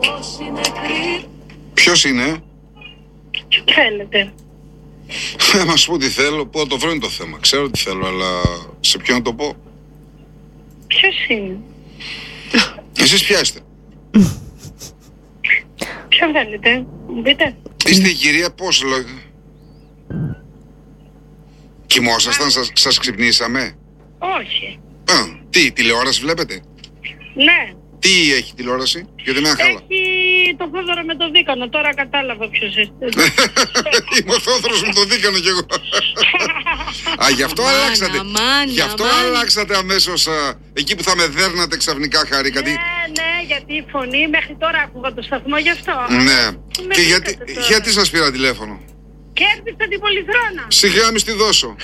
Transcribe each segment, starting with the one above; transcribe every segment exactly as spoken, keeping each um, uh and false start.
Ποιος είναι? Τι θέλετε? Θα μας πω τι θέλω, πω το βρω είναι το θέμα. Ξέρω τι θέλω, αλλά σε ποιον να το πω? Ποιος είναι? Εσείς ποια είστε? Ποιο θέλετε? Μου πείτε. Είστε η κυρία πώς λέγεται? Κοιμόσασταν, σας, σας ξυπνήσαμε? Όχι. Α, τι, τηλεόραση βλέπετε? Ναι. Τι έχει τηλεόραση? Γιατί με άχαλα. Έχει το Θόδωρο με το Δίκανο. Τώρα κατάλαβα ποιος είστε. Είμαι ο Θόδωρος με το Δίκανο κι εγώ. Α, γι' αυτό Μάνα, αλλάξατε. μάνα, Γι' αυτό μάνα. αλλάξατε αμέσως α, εκεί που θα με δέρνατε ξαφνικά, χαρήκατε. Ναι, ναι, γιατί η φωνή μέχρι τώρα άκουγα το σταθμό, γι' αυτό. Ναι. Με Και γιατί, βρήκατε τώρα. γιατί σας πήρα τηλέφωνο? Κέρδισα την πολυθρόνα. Σιγά μη στη δώσω.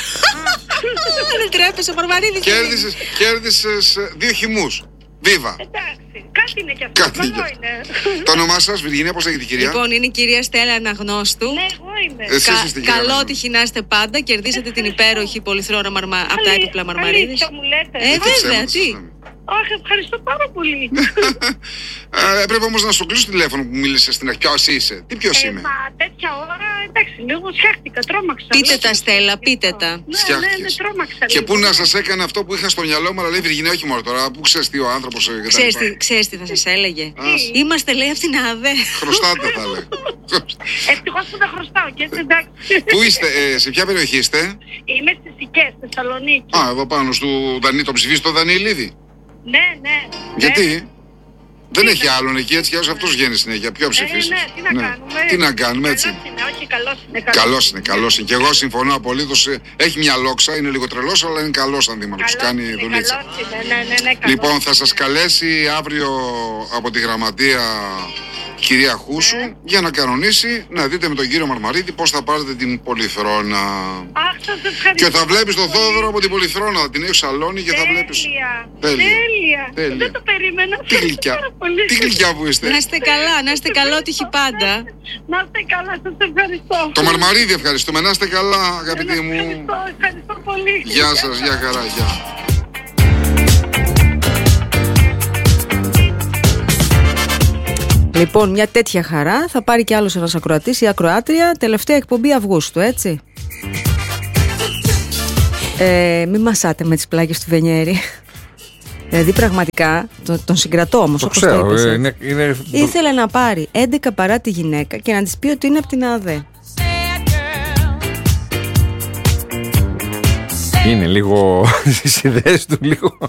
Δεν τρέπεσαι, Μαρμαρίδη. Κέρδισες, κέρδισες ε, δύο χυμούς. Βίβα. Εντάξει, κάτι είναι κι αυτό. Κάτι Καλό είναι. είναι. Το όνομά σας, Βυργίνια, πώς λέγεται η κυρία? Λοιπόν, είναι η κυρία Στέλλα Αναγνώστου. Ναι, εγώ είμαι. Εσείς Κα- είστε η κυρία καλό Αναγνώστου. τύχη να είστε πάντα. Κερδίσατε την υπέροχη πολυθρόνα μαρμα... από τα Αλή- έπιπλα Μαρμαρίδης. αλήθεια μου λέτε. Ε, Τι βέβαια, ψέματα, τι. ψέματα. Όχι, ευχαριστώ πάρα πολύ. Ε, Έπρεπε όμως να σου κλείσω το τηλέφωνο που μίλησε στην αρχή. Ποιος είσαι? Τι ποιος Ε, είμαι? μα τέτοια ώρα, εντάξει, λίγο σχάχτηκα, τρόμαξα. Πείτε Λέω, τα, Στέλλα, πείτε τα. Ναι, ναι, ναι, Φτιάχτηκες. τρόμαξα. Και λίγο. πού να σας έκανε αυτό που είχα στο μυαλό μου, αλλά λέει Βυργινία, όχι μόνο τώρα. Πού ξέρεις τι ο άνθρωπος. ε, και τα Ξέρεις λοιπά. τι, ξέρεις τι θα σας έλεγε? Ας. Είμαστε, λέει, από την ΑΔΕ. Χρωστάτε, θα λέει. Ευτυχώς που δεν χρωστάω και έτσι, εντάξει. Πού είστε, ε, σε ποια περιοχή είστε? Είμαι στις Σικές, Θεσσαλονίκη. Α, εδώ πάνω στο Δανί, το ψηφίζει το Δανιηλίδη. Ναι, ναι. Γιατί? Ναι. Δεν Τι έχει να- άλλον εκεί, έτσι κι αλλιώς αυτός βγαίνει συνέχεια. Ποιο Ε, ψηφίσεις? ναι, τι να κάνουμε. Τι να κάνουμε, έτσι. Καλός είναι, όχι, καλός είναι. Καλός είναι, καλός είναι. Και εγώ συμφωνώ απολύτως. ε, Έχει μια λόξα, είναι λίγο τρελός, αλλά είναι καλός αντίμαρχος. Καλός Κάνει είναι, δουλίτσα. καλός είναι, ναι, ναι, ναι, καλός. Λοιπόν, θα σας καλέσει αύριο από τη γραμματεία κυρία Χούσου Ναι. για να κανονίσει, να δείτε με τον κύριο Μαρμαρίδη πώς θα πάρετε την πολυθρόνα. Αχ, σας ευχαριστώ. Και θα βλέπεις τον πολύ. Θόδωρο από την πολυθρόνα, θα την έχει σαλόνι και θα βλέπεις. Τέλεια. Τέλεια. Τέλεια. Τέλεια. Δεν το περίμενα. Τι γλυκιά, Πάρα πολύ. τι γλυκιά που είστε. Να είστε καλά, να είστε καλό τύχη πάντα. Να είστε καλά, σας ευχαριστώ. Το Μαρμαρίδη ευχαριστούμε, να είστε καλά αγαπητοί μου. Ευχαριστώ, ευχαριστώ πολύ. Γεια σας, γεια χαρά, γεια. Λοιπόν, μια τέτοια χαρά θα πάρει κι άλλος ένας ακροατής ή ακροάτρια. Τελευταία εκπομπή Αυγούστου, έτσι. Ε, μην μασάτε με τις πλάκες του Βενιέρη. Δηλαδή πραγματικά τον, τον συγκρατώ όμως, Το όπως το ξέρω. είπες. ε, είναι, είναι... Ήθελε να πάρει έντεκα παρά τη γυναίκα και να της πει ότι είναι από την ΑΔΕ. είναι λίγο στις ιδέες του λίγο.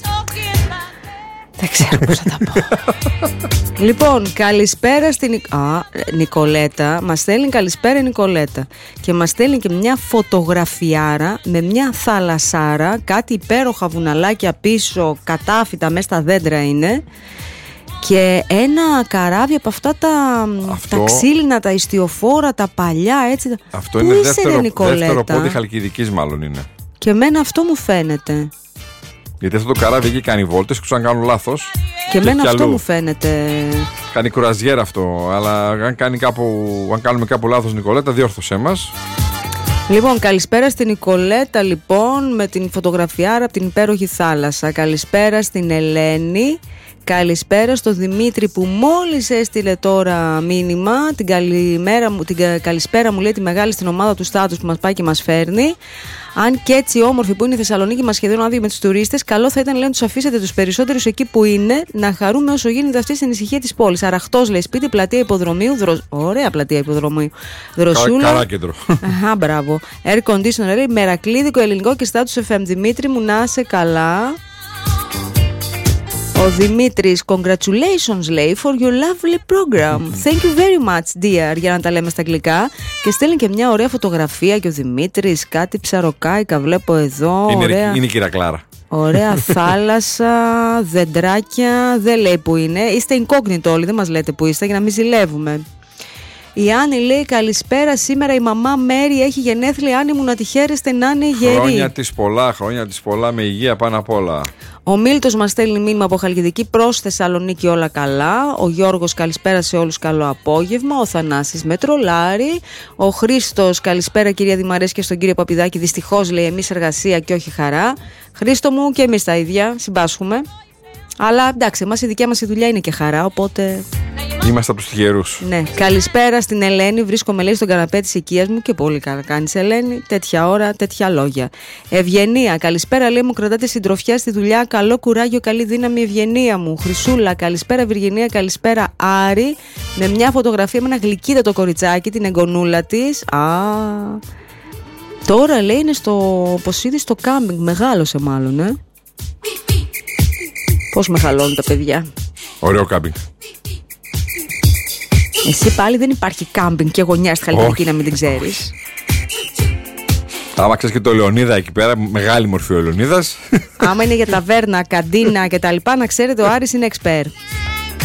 Δεν ξέρω πώς θα τα πω. Λοιπόν, καλησπέρα στην Νικ... Α, Νικολέτα. Μας στέλνει καλησπέρα η Νικολέτα. Και μας στέλνει και μια φωτογραφιάρα με μια θαλασσάρα, κάτι υπέροχα βουναλάκια πίσω, κατάφυτα μέσα στα δέντρα είναι. Και ένα καράβι από αυτά τα, Αυτό- τα ξύλινα, τα ιστιοφόρα, τα παλιά, έτσι. Αυτό Πού είναι είσαι, δεύτερο, ρε, Νικολέτα? δεύτερο πόδι Χαλκιδικής μάλλον είναι. Και εμένα αυτό μου φαίνεται. Γιατί αυτό το καράβι εκεί κάνει βόλτες και αν κάνουν λάθος. Και εμένα έχει αυτό αλλού. μου φαίνεται. Κάνει κουραζιέρα αυτό. Αλλά αν, κάνει κάπου, αν κάνουμε κάπου λάθος, Νικολέτα, διόρθωσέ μας. Λοιπόν, καλησπέρα στην Νικολέτα, λοιπόν, με την φωτογραφιάρα από την υπέροχη θάλασσα. Καλησπέρα στην Ελένη. Καλησπέρα στο Δημήτρη που μόλις έστειλε τώρα μήνυμα. Την, καλημέρα μου, την κα- καλησπέρα μου λέει τη μεγάλη στην ομάδα του Στάτους που μας πάει και μας φέρνει. Αν και έτσι όμορφη που είναι η Θεσσαλονίκη μας σχεδόν άδειο με τους τουρίστες, καλό θα ήταν λέει, να τους αφήσετε τους περισσότερους εκεί που είναι, να χαρούμε όσο γίνεται αυτή στην ησυχία της πόλης. Αραχτός λέει σπίτι, πλατεία υποδρομίου. Δρο... Ωραία πλατεία υποδρομίου. Δροσούλα. Καράκεντρο. Αχα, μπράβο. Air conditioner, λέει, μερακλίδικο ελληνικό και Status εφ εμ. Δημήτρη μου, να είσαι καλά. Ο Δημήτρης, congratulations λέει for your lovely program. Thank you very much dear, για να τα λέμε στα αγγλικά. Και στέλνει και μια ωραία φωτογραφία και ο Δημήτρης, κάτι ψαροκάικα βλέπω εδώ. είναι, ωραία, είναι η κυρία Κλάρα. ωραία θάλασσα, δεντράκια, δεν λέει που είναι. Είστε incognito όλοι, δεν μας λέτε που είστε για να μην ζηλεύουμε. Η Άννη λέει καλησπέρα, σήμερα η μαμά Μέρη έχει γενέθλια, Άννη μου να τη χαίρεστε να είναι γερή. Χρόνια της πολλά, χρόνια της πολλά, με υγεία πάνω απ' όλα. Ο Μίλτος μας στέλνει μήνυμα από Χαλκιδική προς Θεσσαλονίκη, όλα καλά. Ο Γιώργος καλησπέρα σε όλους, καλό απόγευμα. Ο Θανάσης με τρολάρι. Ο Χρήστος καλησπέρα κυρία Δημαρέσκη και στον κύριο Παπηδάκη. Δυστυχώς λέει εμείς εργασία και όχι χαρά. Χρήστο μου και εμείς τα ίδια συμπάσχουμε. Αλλά εντάξει, εμάς η δικιά μας η δουλειά είναι και χαρά, οπότε. Είμαστε από τους τυχερούς. Ναι. Καλησπέρα στην Ελένη. Βρίσκομαι, λέει, στον καναπέ της οικίας μου και πολύ καλά κάνεις, Ελένη. Τέτοια ώρα, τέτοια λόγια. Ευγενία. Καλησπέρα, λέει, μου κρατάτε συντροφιά στη δουλειά. Καλό κουράγιο, καλή δύναμη, Ευγενία μου. Χρυσούλα. Καλησπέρα, Βυργινία. Καλησπέρα, Άρη. Με μια φωτογραφία με ένα γλυκύτατο κοριτσάκι, την εγγονούλα της. Α. Τώρα, λέει, είναι στο Ποσίδι, στο κάμπινγκ. Μεγάλωσε, μάλλον, ε. Πώς μεγαλώνουν τα παιδιά. Ωραίο κάμπινγκ. Εσύ πάλι δεν υπάρχει κάμπινγκ και γωνιά στη Χαλκιδική να μην την ξέρεις. Άμα ξέρεις και το Λεωνίδα εκεί πέρα, μεγάλη μορφή ο Λεωνίδας. Άμα είναι για ταβέρνα, καντίνα κτλ., να ξέρετε, ο Άρης είναι expert.